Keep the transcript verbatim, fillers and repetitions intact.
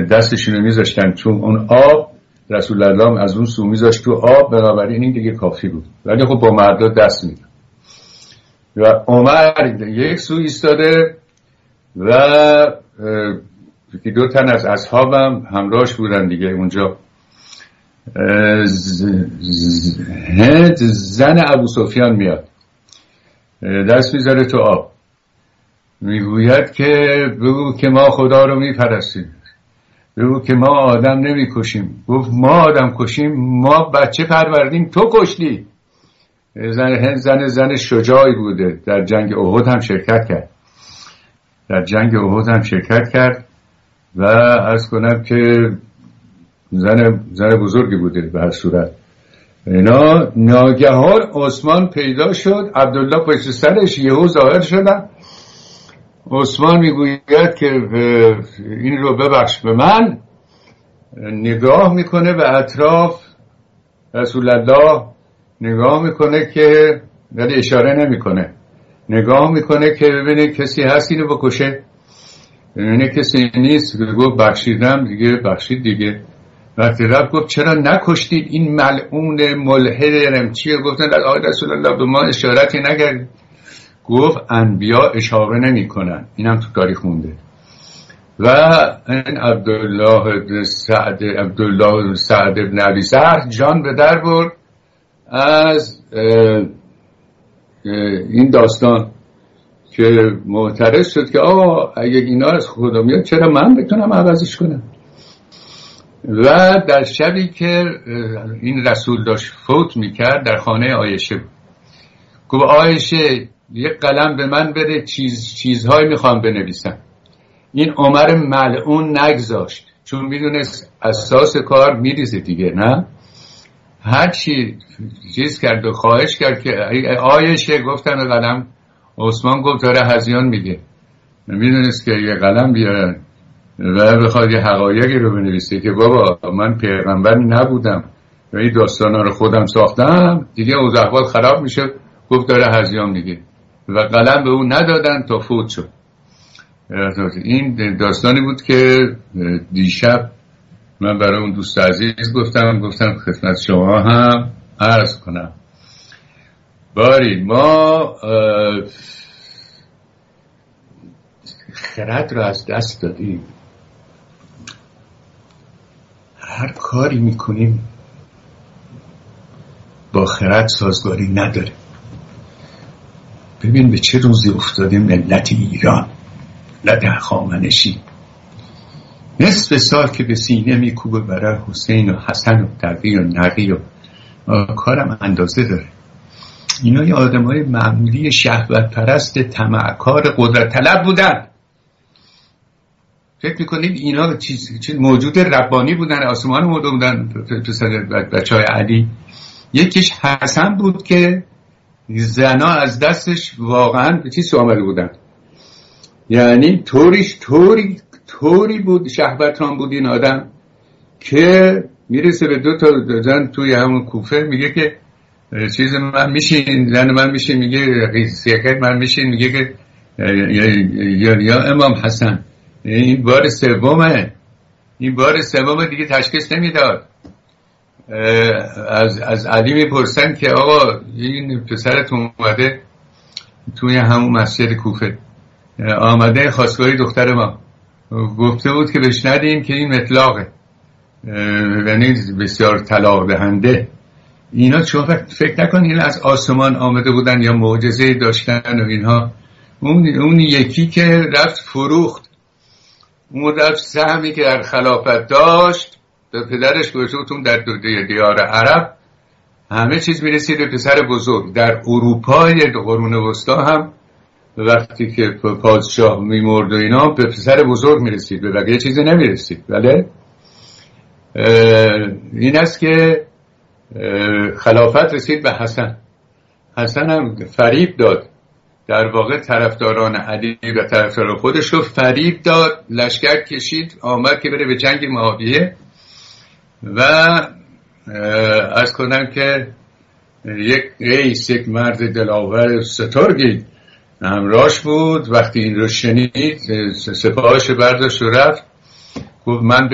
دستشون رو میذاشتن تو اون آب، رسول الله از اون سو میذاشت تو آب، بنابراین این دیگه کافی بود. ولی خب با مردا دست میدن و عمر یک سو ایستاده و دو تن از اصحابم همراهش بودن دیگه اونجا. هند زن ابو سفیان میاد، دست میذاره تو آب، میگوید که بگو که ما خدا رو میپرستیم، بگو که ما آدم نمیکشیم. گفت ما آدم کشیم؟ ما بچه پروردیم، تو کشتی. زن هند زن زن شجاعی بوده، در جنگ احد هم شرکت کرد، در جنگ احد هم شرکت کرد و عرض کنم که زن زن بزرگی بوده. به هر صورت اینا ناگهان عثمان پیدا شد، عبدالله پشت سرش یهو ظاهر شدن. عثمان میگوید که این رو ببخش به من، نگاه میکنه به اطراف، رسول الله نگاه میکنه که ولی اشاره نمیکنه، نگاه میکنه که ببینه کسی هست اینو بکشه، ببینه کسی نیست. گفت بخشیدم دیگه، بخشید دیگه. وقتی رفت گفت چرا نکشتید این ملعون ملحد چیه؟ گفتن آقای رسول الله به ما اشارتی نکرد. گفت انبیا اشاره نمی کنن، اینم تو تاریخ مونده. و این عبدالله ابن سعد عبدالله سعد ابن ابی سرح جان به در برد از این داستان که معترض شد که آقا اگه اینا از خدا میاد چرا من بتونم عوضش کنم. و در شبی که این رسول داشت فوت میکرد در خانه عایشه بود. گفت عایشه یک قلم به من بده، چیز چیزهایی میخوام بنویسم. این عمر ملعون نگذاشت، چون میدونست اساس کار میریزه دیگه، نه هر چی چیز کرد و خواهش کرد که عایشه گفتن قلم. عثمان گفت داره هذیان میگه، میدونست که یه قلم بیارن و بخواد یه حقایقی رو بنویسه که بابا من پیغمبر نبودم و این داستانا رو خودم ساختم دیگه، اوضاع احوال خراب میشه. گفت داره هذیان میگه و قلم به اون ندادن تا فوت شد. این داستانی بود که دیشب من برای اون دوست عزیز گفتم گفتم خدمت شما هم عرض کنم. باری ما خرد رو از دست دادیم، هر کاری میکنیم با خرد سازگاری نداره. ببین به چه روزی افتادیم ملت ایران، ملت هخامنشی. نصف سال که به سینه میکوبه برای حسین و حسن و تقی و نقی و کارم اندازه داره. اینا یه آدم های معمولی شهوت پرست طمعکار قدرت طلب بودن. فکر میکنید اینا چیز, چیز موجود ربانی بودن، آسمان مرده بودن بچه های علی؟ یکیش حسن بود که زنا از دستش واقعا به چیز آمده بودن، یعنی طوریش طوری طوری بود، شهوتران بود این آدم که میرسه به دو تا زن توی همون کوفه، میگه که چیز من میشین، زن من میشین، میگه سیاکت من میشین، میگه که یا, یا, یا امام حسن. این بار سومه، این بار سومه دیگه تشخیص نمیداد. از از علی میپرسن که آقا این پسرت اومده توی همون مسجد کوفه، آمده خواستگاری دختر ما، گفته بود که بهش ندیم که این مطلاقه، یعنی بسیار طلاق دهنده. اینا چون فکر نکن این از آسمان آمده بودن یا معجزه داشتن و اینها. اون اون یکی که رفت فروخت، اون رفت سهمی که در خلافت داشت به پدرش گوشه بودم در دیار عرب همه چیز میرسید به پسر بزرگ. در اروپای قرون وسطا هم وقتی که پادشاه میمرد و اینا به پسر بزرگ میرسید، به بقیه چیزی نمیرسید. بله این است که خلافت رسید به حسن. حسن هم فریب داد، در واقع طرفداران علی و طرفدار خودش رو فریب داد، لشکر کشید آمد که بره به جنگ معاویه. و عرض کنم که یک رئیس، یک مرد دلاور سترگی همراهش بود. وقتی این رو شنید سپاهش برداشت و رفت، گفت من